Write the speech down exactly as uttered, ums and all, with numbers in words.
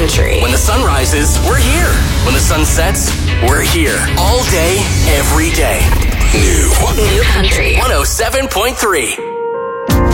country. When the sun rises, we're here. When the sun sets, we're here. All day, every day. New. New country. one oh seven point three.